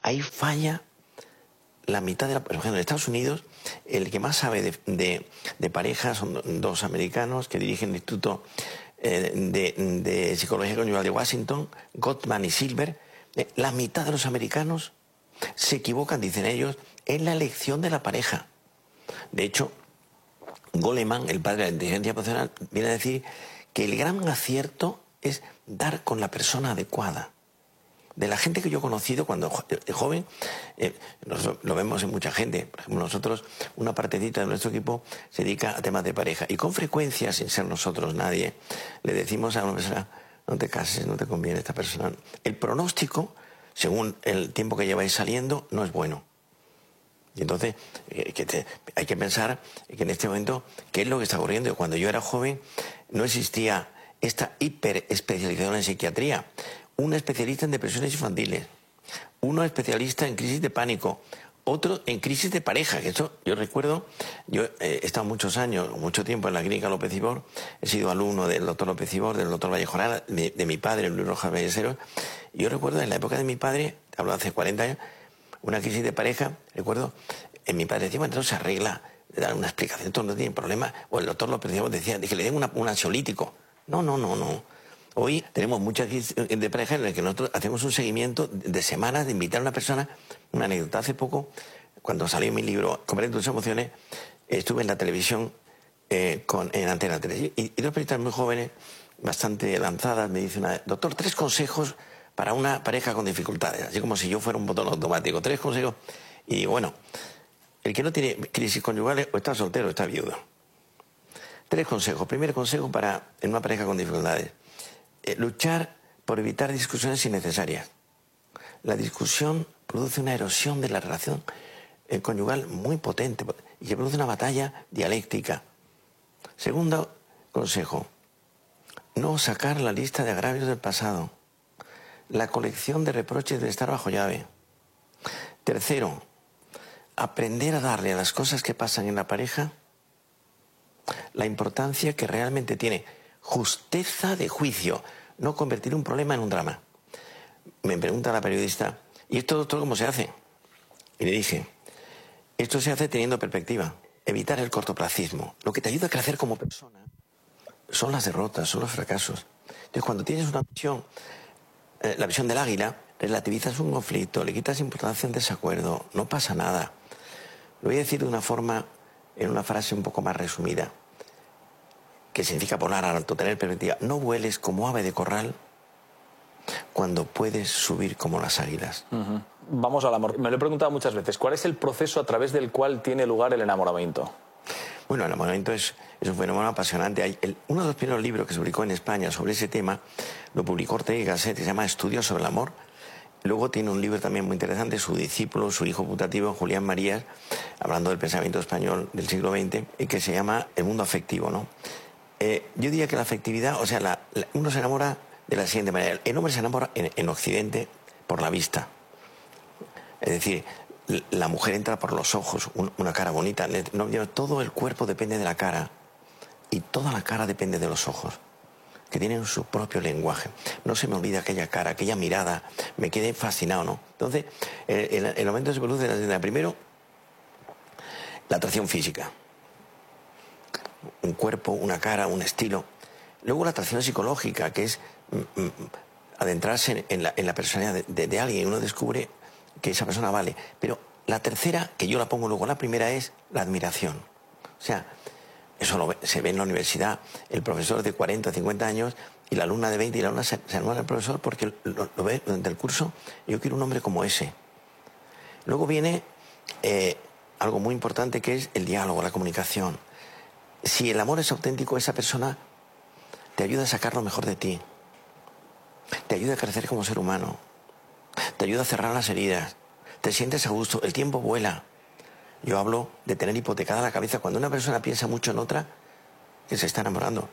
ahí falla la mitad de la... Por ejemplo, en Estados Unidos, el que más sabe de parejas son dos americanos que dirigen el Instituto de Psicología Conyugal de Washington, Gottman y Silver. La mitad de los americanos se equivocan, dicen ellos, en la elección de la pareja. De hecho, Goleman, el padre de la inteligencia emocional, viene a decir que el gran acierto es dar con la persona adecuada. De la gente que yo he conocido cuando joven, lo vemos en mucha gente. Por ejemplo, nosotros, una partecita de nuestro equipo se dedica a temas de pareja. Y con frecuencia, sin ser nosotros nadie, le decimos a una persona, no te cases, no te conviene esta persona. El pronóstico, según el tiempo que lleváis saliendo, no es bueno. Y entonces hay que pensar que en este momento, ¿qué es lo que está ocurriendo? Cuando yo era joven no existía esta hiperespecialización en psiquiatría. Un especialista en depresiones infantiles, uno especialista en crisis de pánico, otro en crisis de pareja. Que eso, yo recuerdo, yo he estado muchos años, mucho tiempo en la clínica López Ibor, he sido alumno del doctor López Ibor, del doctor Vallejorán, de mi padre, Luis Rojas Ballesteros, y yo recuerdo en la época de mi padre, hablo hace 40 años, una crisis de pareja, recuerdo, mi padre decía, bueno, entonces se arregla, le dan una explicación, todos no tienen problema, o el doctor López Ibor decía, que le den un ansiolítico. No. Hoy tenemos muchas crisis de pareja en las que nosotros hacemos un seguimiento de semanas de invitar a una persona. Una anécdota, hace poco, cuando salió mi libro Comprende tus emociones, estuve en la televisión en Antena 3 y dos periodistas muy jóvenes, bastante lanzadas, me dicen, doctor, 3 consejos para una pareja con dificultades, así como si yo fuera un botón automático, 3 consejos. Y bueno, el que no tiene crisis conyugales o está soltero o está viudo. 3 consejos. Primer consejo en una pareja con dificultades. Luchar por evitar discusiones innecesarias. La discusión produce una erosión de la relación conyugal muy potente y que produce una batalla dialéctica. Segundo consejo, no sacar la lista de agravios del pasado. La colección de reproches debe estar bajo llave. Tercero, aprender a darle a las cosas que pasan en la pareja la importancia que realmente tiene. Justeza de juicio, no convertir un problema en un drama. Me pregunta la periodista, ¿y esto, doctor, cómo se hace? Y le dije, esto se hace teniendo perspectiva, evitar el cortoplacismo. Lo que te ayuda a crecer como persona son las derrotas, son los fracasos. Entonces, cuando tienes una visión, la visión del águila, relativizas un conflicto, le quitas importancia a un desacuerdo, no pasa nada. Lo voy a decir de una forma, en una frase un poco más resumida, que significa volar alto, tener perspectiva. No vueles como ave de corral cuando puedes subir como las águilas. Vamos al amor. Me lo he preguntado muchas veces. ¿Cuál es el proceso a través del cual tiene lugar el enamoramiento? Bueno, el enamoramiento es un fenómeno apasionante. Uno de los primeros libros que se publicó en España sobre ese tema lo publicó Ortega y Gasset, que se llama Estudios sobre el amor. Luego tiene un libro también muy interesante, su discípulo, su hijo putativo, Julián Marías, hablando del pensamiento español del siglo XX, que se llama El mundo afectivo, ¿no? Yo diría que la afectividad, o sea, uno se enamora de la siguiente manera. El hombre se enamora en Occidente por la vista. Es decir, la mujer entra por los ojos, una cara bonita. No, todo el cuerpo depende de la cara y toda la cara depende de los ojos, que tienen su propio lenguaje. No se me olvida aquella cara, aquella mirada, me quedé fascinado, ¿no? Entonces, el momento se produce primero la atracción física. Un cuerpo, una cara, un estilo. Luego la atracción psicológica, que es adentrarse en la personalidad de alguien. Uno descubre que esa persona vale. Pero la tercera, que yo la pongo luego, la primera, es la admiración. O sea, eso se ve en la universidad. El profesor de 40 o 50 años y la alumna de 20 y la alumna se enamora del profesor porque lo ve durante el curso. Yo quiero un hombre como ese. Luego viene algo muy importante, que es el diálogo, la comunicación. Si el amor es auténtico, esa persona te ayuda a sacar lo mejor de ti, te ayuda a crecer como ser humano, te ayuda a cerrar las heridas, te sientes a gusto, el tiempo vuela. Yo hablo de tener hipotecada la cabeza. Cuando una persona piensa mucho en otra, que se está enamorando.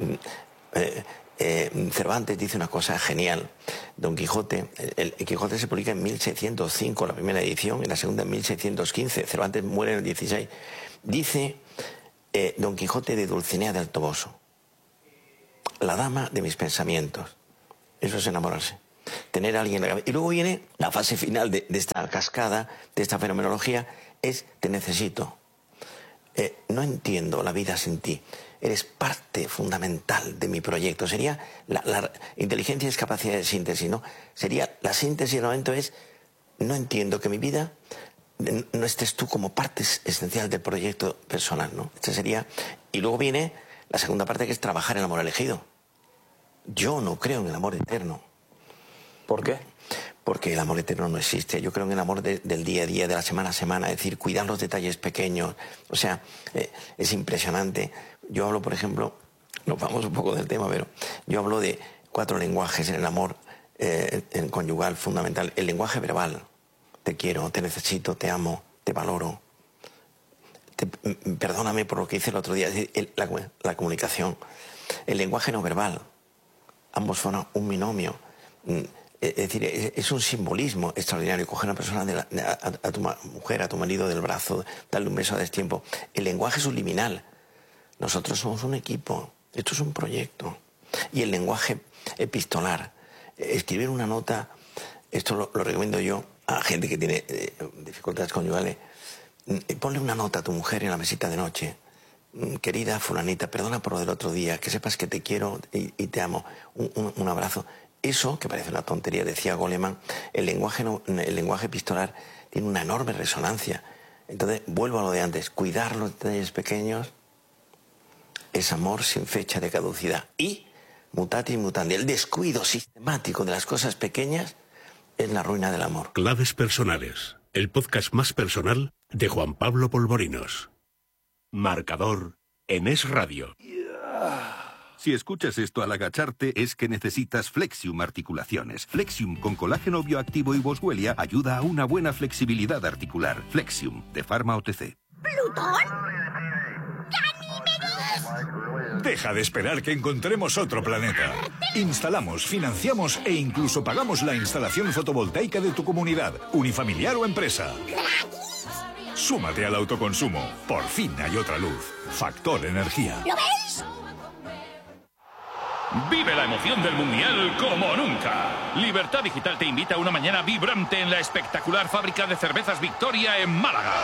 Cervantes dice una cosa genial. Don Quijote, el Quijote se publica en 1605, la primera edición, y la segunda en 1615. Cervantes muere en el 16. Dice Don Quijote de Dulcinea del Toboso: la dama de mis pensamientos. Eso es enamorarse. tener a alguien en la cabeza. Y luego viene la fase final de esta cascada, de esta fenomenología, es te necesito. No entiendo la vida sin ti. Eres parte fundamental de mi proyecto. Sería la inteligencia es capacidad de síntesis, ¿no? Sería la síntesis del momento es no entiendo que mi vida no estés tú como parte esencial del proyecto personal, ¿no? Este sería. Y luego viene la segunda parte, que es trabajar el amor elegido. Yo no creo en el amor eterno. ¿Por qué? Porque el amor eterno no existe. Yo creo en el amor del día a día, de la semana a semana, es decir, cuidar los detalles pequeños. O sea, es impresionante. Yo hablo, por ejemplo, nos vamos un poco del tema, pero yo hablo de 4 lenguajes en el amor en conyugal fundamental. El lenguaje verbal. Te quiero, te necesito, te amo, te valoro. Perdóname por lo que hice el otro día. Es decir, la comunicación. El lenguaje no verbal. Ambos forman un binomio. Es decir, es un simbolismo extraordinario. Coger a una persona, a tu mujer, a tu marido del brazo, darle un beso a destiempo. El lenguaje subliminal. Nosotros somos un equipo. Esto es un proyecto. Y el lenguaje epistolar. Escribir una nota, esto lo recomiendo yo a gente que tiene dificultades conyugales. Ponle una nota a tu mujer en la mesita de noche. Querida fulanita, perdona por lo del otro día, que sepas que te quiero y te amo. Un abrazo. Eso, que parece una tontería, decía Goleman, el lenguaje epistolar tiene una enorme resonancia. Entonces, vuelvo a lo de antes, cuidar los detalles pequeños es amor sin fecha de caducidad. Y, mutatis mutandi, el descuido sistemático de las cosas pequeñas es la ruina del amor. Claves personales, el podcast más personal de Juan Pablo Polvorinos. Marcador en Es Radio. Si escuchas esto al agacharte, es que necesitas Flexium Articulaciones. Flexium con colágeno bioactivo y boswellia ayuda a una buena flexibilidad articular. Flexium, de Pharma OTC. ¿Plutón? ¡Ganímedes! Deja de esperar que encontremos otro planeta. Instalamos, financiamos e incluso pagamos la instalación fotovoltaica de tu comunidad, unifamiliar o empresa. Súmate al autoconsumo. Por fin hay otra luz. Factor Energía. ¿Lo ves? Vive la emoción del Mundial como nunca. Libertad Digital te invita a una mañana vibrante en la espectacular fábrica de cervezas Victoria en Málaga.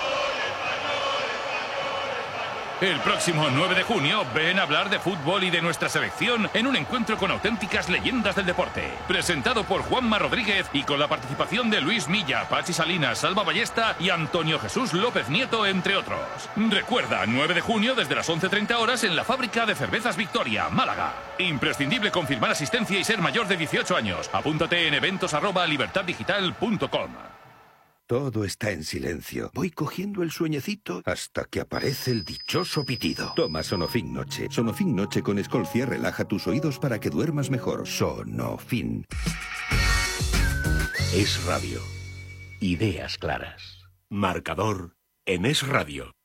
El próximo 9 de junio, ven a hablar de fútbol y de nuestra selección en un encuentro con auténticas leyendas del deporte. Presentado por Juanma Rodríguez y con la participación de Luis Milla, Pachi Salinas, Salva Ballesta y Antonio Jesús López Nieto, entre otros. Recuerda, 9 de junio desde las 11:30 horas en la fábrica de cervezas Victoria, Málaga. Imprescindible confirmar asistencia y ser mayor de 18 años. Apúntate en eventos@libertaddigital.com. Todo está en silencio. Voy cogiendo el sueñecito hasta que aparece el dichoso pitido. Toma Sonofin Noche. Sonofin Noche con Escolcia relaja tus oídos para que duermas mejor. Sonofin. Es Radio. Ideas claras. Marcador en Es Radio.